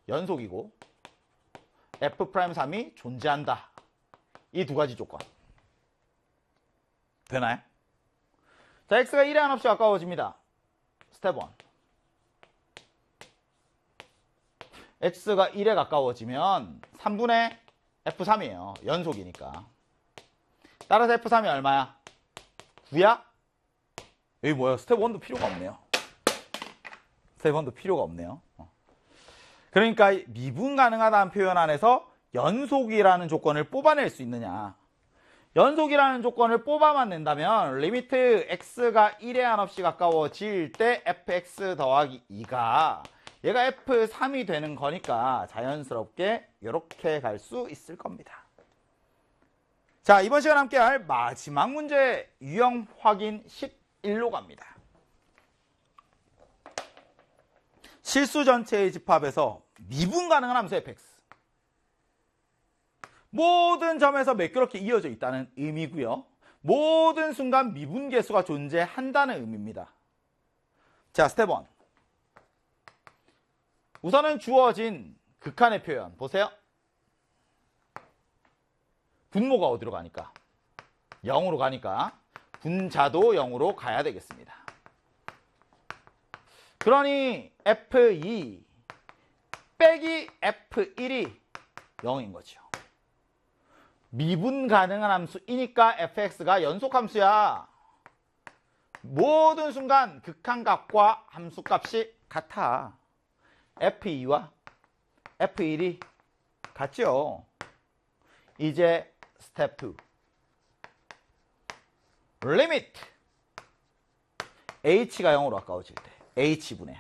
연속이고 F'3이 존재한다. 이 두 가지 조건. 되나요? 자, x가 1에 한없이 가까워집니다. 스텝 1. x가 1에 가까워지면 3분의 F3이에요. 연속이니까. 따라서 F3이 얼마야? 9야? 여기 뭐야? 스텝 1도 필요가 없네요. 스텝 1도 필요가 없네요. 그러니까 미분 가능하다는 표현 안에서 연속이라는 조건을 뽑아낼 수 있느냐. 연속이라는 조건을 뽑아만 낸다면 리미트 x가 1에 한없이 가까워질 때 fx 더하기 2가 얘가 f3이 되는 거니까 자연스럽게 이렇게 갈 수 있을 겁니다. 자, 이번 시간 함께 할 마지막 문제 유형 확인 11로 갑니다. 실수 전체의 집합에서 미분 가능한 함수 fx. 모든 점에서 매끄럽게 이어져 있다는 의미고요. 모든 순간 미분 계수가 존재한다는 의미입니다. 자, 스텝 1. 우선은 주어진 극한의 표현 보세요. 분모가 어디로 가니까? 0으로 가니까 분자도 0으로 가야 되겠습니다. 그러니 F2 빼기 F1이 0인 거죠. 미분 가능한 함수이니까 fx가 연속함수야. 모든 순간 극한값과 함수값이 같아. f2와 f1이 같죠. 이제 스텝 2. 리미트 h가 0으로 가까워질 때 h분의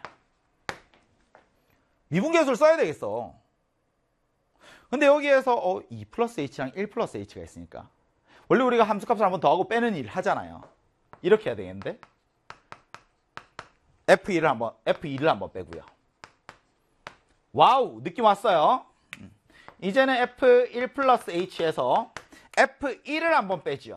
미분계수를 써야 되겠어. 근데 여기에서 2 플러스 h랑 1 플러스 h가 있으니까 원래 우리가 함수값을 한번 더하고 빼는 일 하잖아요. 이렇게 해야 되겠는데 F2를 한번 빼고요. 와우, 느낌 왔어요. 이제는 F1 플러스 h에서 F1을 한번 빼죠.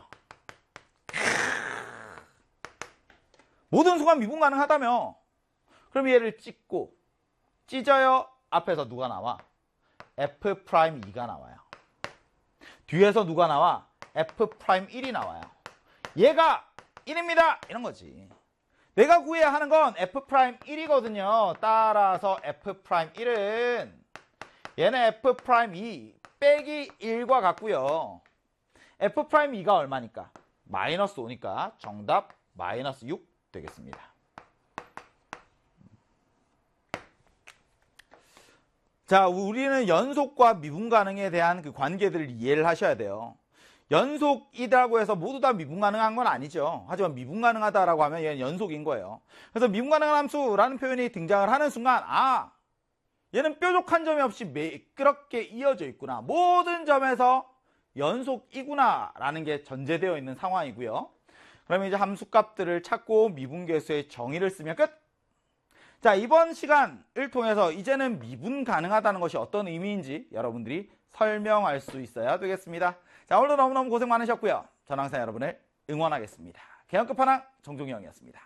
모든 순간 미분 가능하다며. 그럼 얘를 찍고 찢어요. 앞에서 누가 나와? F'2가 나와요. 뒤에서 누가 나와? F'1이 나와요. 얘가 1입니다. 이런 거지. 내가 구해야 하는 건 F'1이거든요. 따라서 F'1은 얘는 F'2 빼기 1과 같고요. F'2가 얼마니까? 마이너스 5니까 정답 마이너스 6 되겠습니다. 자, 우리는 연속과 미분 가능에 대한 그 관계들을 이해를 하셔야 돼요. 연속이라고 해서 모두 다 미분 가능한 건 아니죠. 하지만 미분 가능하다라고 하면 얘는 연속인 거예요. 그래서 미분 가능한 함수라는 표현이 등장을 하는 순간 얘는 뾰족한 점이 없이 매끄럽게 이어져 있구나. 모든 점에서 연속이구나 라는 게 전제되어 있는 상황이고요. 그러면 이제 함수값들을 찾고 미분계수의 정의를 쓰면 끝! 자, 이번 시간을 통해서 이제는 미분 가능하다는 것이 어떤 의미인지 여러분들이 설명할 수 있어야 되겠습니다. 자, 오늘도 너무너무 고생 많으셨고요. 저는 항상 여러분을 응원하겠습니다. 개헌 끝판왕 정종영이었습니다.